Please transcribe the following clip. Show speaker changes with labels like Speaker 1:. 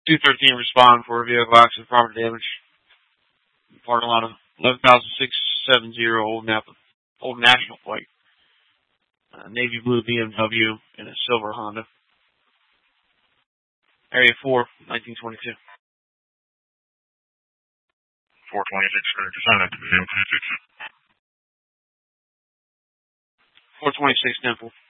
Speaker 1: 213 respond for a vehicle accident, property damage. Parking lot of 11,670 Old National Flight. Navy blue BMW and a silver Honda. Area 4, 1922.
Speaker 2: 426, sign up to the
Speaker 1: 426 Temple.